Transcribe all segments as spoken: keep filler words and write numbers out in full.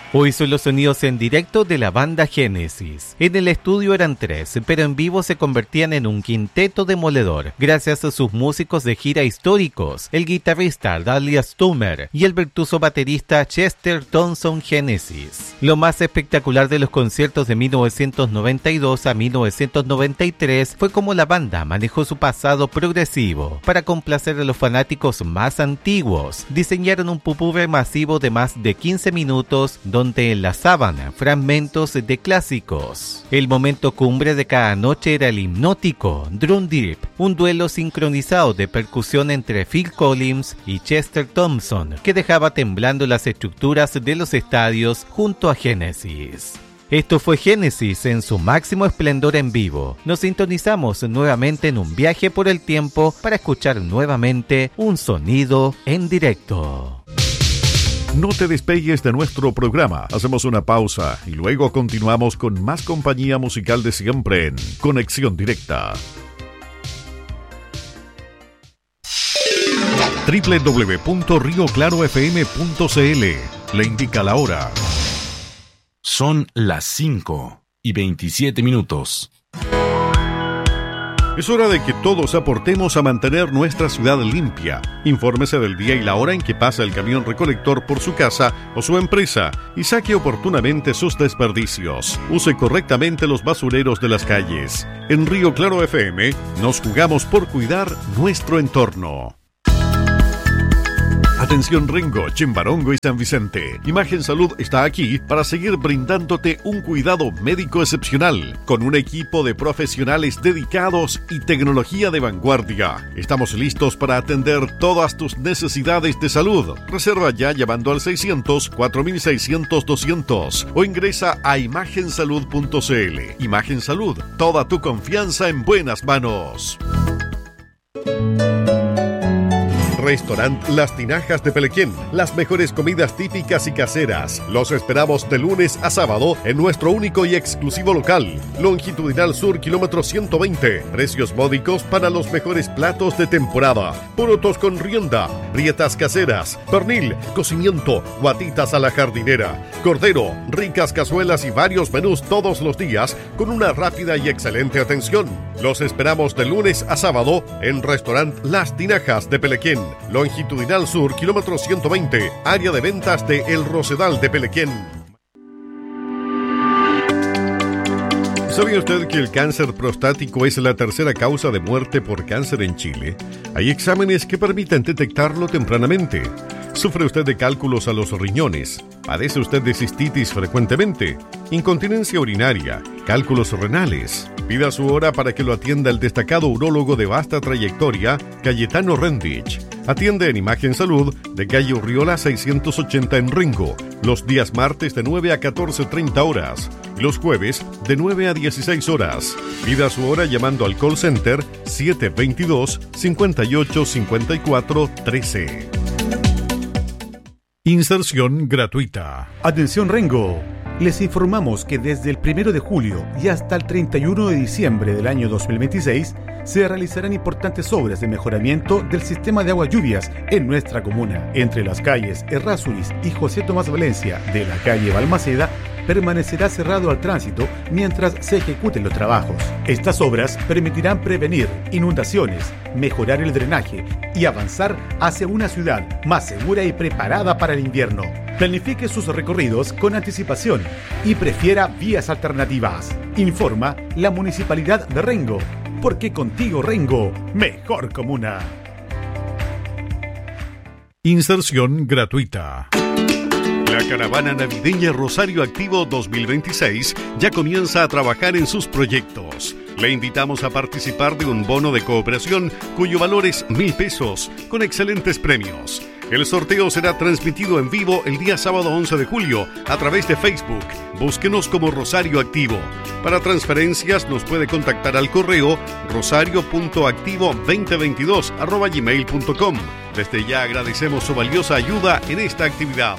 Hoy son los sonidos en directo de la banda Génesis. En el estudio eran tres, pero en vivo se convertían en un quinteto demoledor, gracias a sus músicos de gira históricos, el guitarrista Dahlia Stumer y el virtuoso baterista Chester Thompson Genesis. Lo más espectacular de los conciertos de mil novecientos noventa y dos a mil novecientos noventa y tres fue cómo la banda manejó su pasado progresivo. Para complacer a los fanáticos más antiguos, diseñaron un pupurre masivo de más de quince minutos, donde enlazaban fragmentos de clásicos. El momento cumbre de cada noche era el hipnótico Drum Deep, un duelo sincronizado de percusión entre Phil Collins y Chester Thompson, que dejaba temblando las estructuras de los estadios junto a Genesis. Esto fue Génesis en su máximo esplendor en vivo. Nos sintonizamos nuevamente en un viaje por el tiempo para escuchar nuevamente un sonido en directo. No te despegues de nuestro programa. Hacemos una pausa y luego continuamos con más compañía musical de siempre en Conexión Directa. doble u doble u doble u punto río claro f m punto c l le indica la hora. Son las cinco y veintisiete minutos. Es hora de que todos aportemos a mantener nuestra ciudad limpia. Infórmese del día y la hora en que pasa el camión recolector por su casa o su empresa y saque oportunamente sus desperdicios. Use correctamente los basureros de las calles. En Río Claro F M nos jugamos por cuidar nuestro entorno. Atención Rengo, Chimbarongo y San Vicente. Imagen Salud está aquí para seguir brindándote un cuidado médico excepcional, con un equipo de profesionales dedicados y tecnología de vanguardia. Estamos listos para atender todas tus necesidades de salud. Reserva ya llamando al seiscientos, cuatro mil seiscientos, doscientos o ingresa a imagen salud punto c l. Imagen Salud, toda tu confianza en buenas manos. Restaurant Las Tinajas de Pelequén. Las mejores comidas típicas y caseras. Los esperamos de lunes a sábado en nuestro único y exclusivo local. Longitudinal Sur, kilómetro ciento veinte. Precios módicos para los mejores platos de temporada. Porotos con rienda, rietas caseras, pernil, cocimiento, guatitas a la jardinera, cordero, ricas cazuelas y varios menús todos los días con una rápida y excelente atención. Los esperamos de lunes a sábado en Restaurant Las Tinajas de Pelequén. Longitudinal Sur, kilómetro ciento veinte, área de ventas de El Rosedal de Pelequén. ¿Sabía usted que el cáncer prostático es la tercera causa de muerte por cáncer en Chile? Hay exámenes que permiten detectarlo tempranamente. ¿Sufre usted de cálculos a los riñones? ¿Padece usted de cistitis frecuentemente? ¿Incontinencia urinaria? ¿Cálculos renales? Pida su hora para que lo atienda el destacado urólogo de vasta trayectoria, Cayetano Rendich. Atiende en Imagen Salud de calle Urriola seiscientos ochenta en Rengo, los días martes de nueve a catorce treinta horas y los jueves de nueve a dieciséis horas. Pida su hora llamando al call center siete veintidós, cincuenta y ocho, cincuenta y cuatro, trece. Inserción gratuita. Atención Rengo. Les informamos que desde el primero de julio y hasta el treinta y uno de diciembre del año dos mil veintiséis se realizarán importantes obras de mejoramiento del sistema de aguas lluvias en nuestra comuna. Entre las calles Errázuriz y José Tomás Valencia de la calle Balmaceda permanecerá cerrado al tránsito mientras se ejecuten los trabajos. Estas obras permitirán prevenir inundaciones, mejorar el drenaje y avanzar hacia una ciudad más segura y preparada para el invierno. Planifique sus recorridos con anticipación y prefiera vías alternativas. Informa la Municipalidad de Rengo, porque contigo Rengo, mejor comuna. Inserción gratuita. La caravana navideña Rosario Activo dos mil veintiséis ya comienza a trabajar en sus proyectos. Le invitamos a participar de un bono de cooperación cuyo valor es mil pesos, con excelentes premios. El sorteo será transmitido en vivo el día sábado once de julio a través de Facebook. Búsquenos como Rosario Activo. Para transferencias nos puede contactar al correo rosario punto activo dos mil veintidós arroba gmail punto com. Desde ya agradecemos su valiosa ayuda en esta actividad.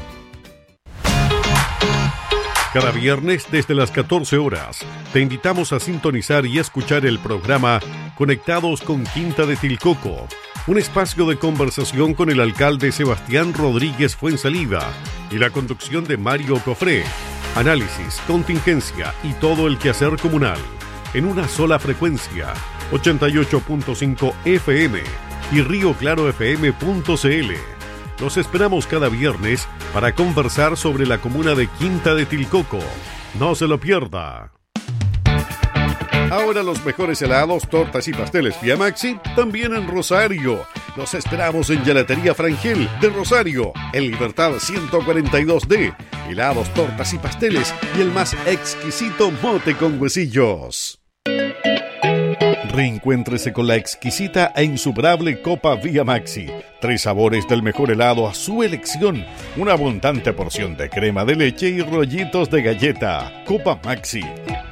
Cada viernes desde las catorce horas te invitamos a sintonizar y escuchar el programa Conectados con Quinta de Tilcoco. un espacio de conversación con el alcalde Sebastián Rodríguez Fuenzalida y la conducción de Mario Cofré. Análisis, contingencia y todo el quehacer comunal en una sola frecuencia, ochenta y ocho punto cinco F M y río claro f m punto c l. Los esperamos cada viernes para conversar sobre la comuna de Quinta de Tilcoco. No se lo pierda. Ahora los mejores helados, tortas y pasteles Vía Maxi también en Rosario. Los esperamos en Gelatería Frangel de Rosario, en Libertad ciento cuarenta y dos D. Helados, tortas y pasteles y el más exquisito mote con huesillos. Reencuéntrese con la exquisita e insuperable Copa Vía Maxi. Tres sabores del mejor helado a su elección. Una abundante porción de crema de leche y rollitos de galleta. Copa Maxi.